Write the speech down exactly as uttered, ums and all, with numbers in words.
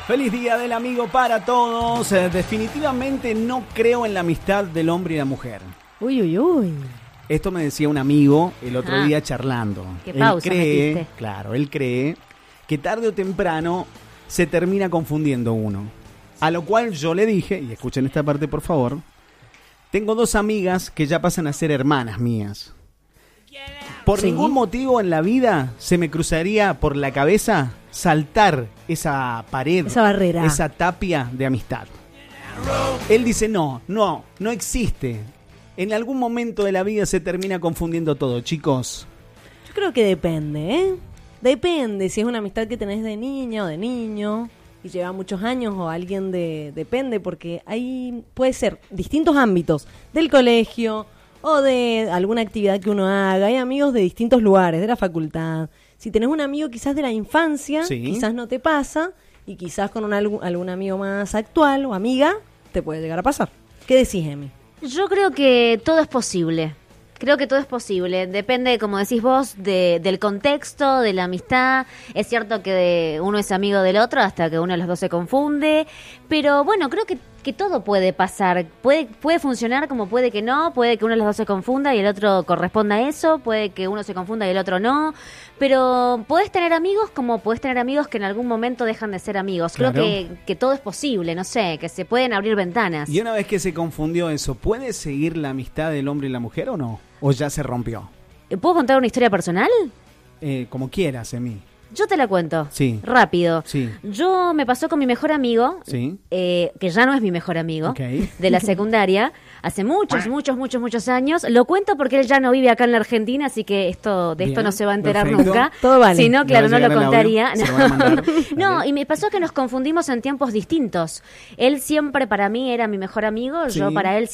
Feliz Día del Amigo para todos. Eh, definitivamente no creo en la amistad del hombre y la mujer. Uy, uy, uy. Esto me decía un amigo el otro Ah. día charlando. Qué Él pausa cree, metiste. claro, él cree que tarde o temprano se termina confundiendo uno. A lo cual yo le dije, y escuchen esta parte por favor, tengo dos amigas que ya pasan a ser hermanas mías. Por Sí. ningún motivo en la vida se me cruzaría por la cabeza saltar esa pared, Esa barrera. esa tapia de amistad. Él dice, no, no, no existe. En algún momento de la vida se termina confundiendo todo, chicos. Yo creo que depende, ¿eh? Depende si es una amistad que tenés de niña o de niño y lleva muchos años o alguien de... Depende porque ahí puede ser distintos ámbitos del colegio o de alguna actividad que uno haga. Hay amigos de distintos lugares, de la facultad. Si tenés un amigo quizás de la infancia, Sí. quizás no te pasa y quizás con un, algún, algún amigo más actual o amiga te puede llegar a pasar. ¿Qué decís, Emi? Yo creo que todo es posible. Creo que todo es posible. Depende, como decís vos, de, del contexto, de la amistad. Es cierto que de- uno es amigo del otro hasta que uno de los dos se confunde. Pero bueno, creo que, que todo puede pasar. Puede, puede funcionar como puede que no. Puede que uno de los dos se confunda y el otro corresponda a eso. Puede que uno se confunda y el otro no. Pero podés tener amigos como podés tener amigos que en algún momento dejan de ser amigos. Creo Claro. que, que todo es posible, no sé, que se pueden abrir ventanas. Y una vez que se confundió eso, ¿puede seguir la amistad del hombre y la mujer o no? ¿O ya se rompió? ¿Puedo contar una historia personal? Eh, como quieras, Emi. Yo te la cuento. Sí. Rápido. Sí. Yo me pasó con mi mejor amigo, Sí. eh, que ya no es mi mejor amigo, Ok. de la secundaria, hace muchos, muchos, muchos, muchos años. Lo cuento porque él ya no vive acá en la Argentina, así que esto de esto Bien, no se va a enterar perfecto. nunca. Todo vale. Si no, Le claro, va a no lo llegar el contaría. audio, se lo van a mandar. No, Ok. y me pasó que nos confundimos en tiempos distintos. Él siempre para mí era mi mejor amigo, yo Sí. para él